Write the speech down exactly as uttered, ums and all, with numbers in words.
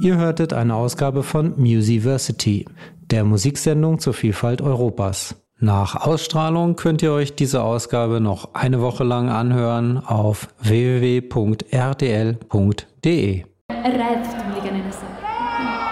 Ihr hörtet eine Ausgabe von Musiversity, der Musiksendung zur Vielfalt Europas. Nach Ausstrahlung könnt ihr euch diese Ausgabe noch eine Woche lang anhören auf w w w punkt r t l punkt d e.